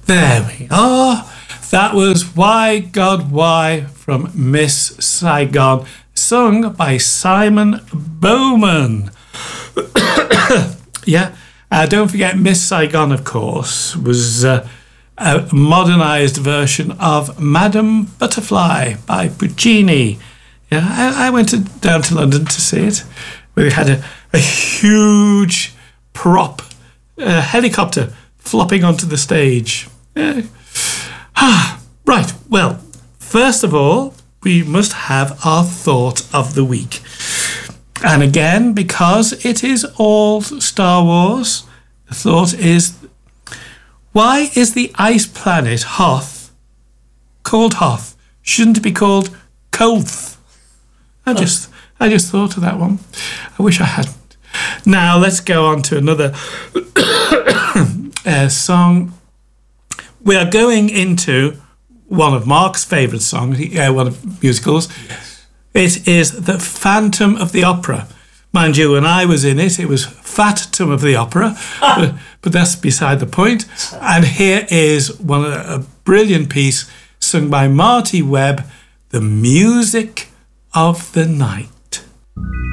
There we are. That was Why God Why from Miss Saigon, sung by Simon Bowman. Yeah, don't forget Miss Saigon, of course, was a modernised version of Madame Butterfly by Puccini. Yeah, I went down to London to see it. We had a huge prop helicopter flopping onto the stage. Right, well, first of all, we must have our thought of the week. And again, because it is all Star Wars, the thought is, why is the ice planet Hoth called Hoth? Shouldn't it be called Koth? I just thought of that one. I wish I hadn't. Now, let's go on to another song. We are going into one of Mark's favourite songs, one of musicals. Yes. It is The Phantom of the Opera. Mind you, when I was in it, it was Phantom of the Opera, but that's beside the point. And here is a brilliant piece sung by Marty Webb, The Music of the Night.